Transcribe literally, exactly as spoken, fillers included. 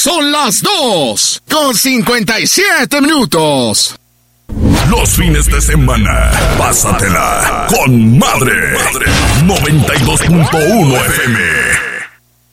Son las dos con cincuenta y siete minutos. Los fines de semana, pásatela con madre. noventa y dos punto uno F M.